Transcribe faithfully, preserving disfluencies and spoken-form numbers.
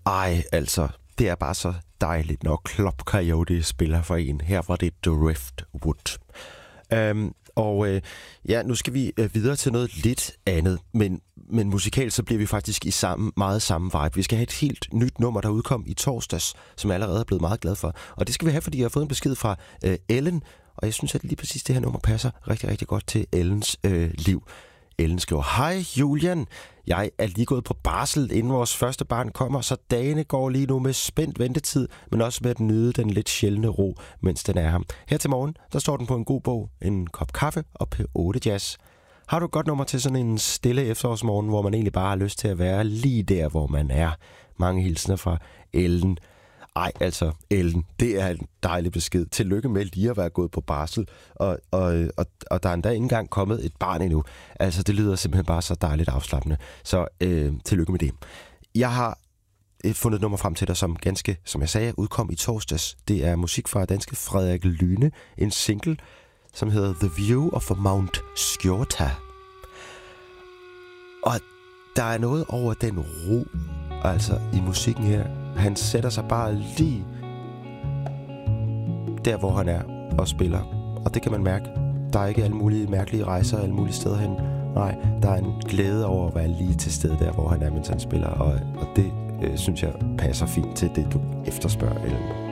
Ej, altså, det er bare så dejligt, når Club Coyote spiller for en. Her var det Driftwood. Øhm, og øh, ja, nu skal vi øh, videre til noget lidt andet, men, men musikalt så bliver vi faktisk i samme, meget samme vibe. Vi skal have et helt nyt nummer, der udkom i torsdags, som jeg allerede er blevet meget glad for. Og det skal vi have, fordi jeg har fået en besked fra øh, Ellen, og jeg synes, at lige præcis det her nummer passer rigtig, rigtig godt til Ellens øh, liv. Ellen skriver, hej Julian, jeg er lige gået på barsel, inden vores første barn kommer, så dagene går lige nu med spændt ventetid, men også med at nyde den lidt sjældne ro, mens den er her. Her til morgen, der står den på en god bog, en kop kaffe og P otte Jazz. Har du et godt nummer til sådan en stille efterårsmorgen, hvor man egentlig bare har lyst til at være lige der, hvor man er? Mange hilsner fra Ellen. Ej, altså, Ellen, det er en dejlig besked. Tillykke med lige at være gået på barsel, og, og, og, og der er endda ikke engang kommet et barn endnu. Altså, det lyder simpelthen bare så dejligt afslappende. Så øh, tillykke med det. Jeg har fundet et nummer frem til dig, som ganske, som jeg sagde, udkom i torsdags. Det er musik fra danske Frederik Lyne, en single, som hedder The View of Mount Skjorta. Og der er noget over den ro, altså i musikken her. Han sætter sig bare lige der, hvor han er og spiller. Og det kan man mærke. Der er ikke alle mulige mærkelige rejser alle mulige steder hen. Nej, der er en glæde over at være lige til stede der, hvor han er, mens han spiller. Og, og det øh, synes jeg passer fint til det, du efterspørger, Ellen.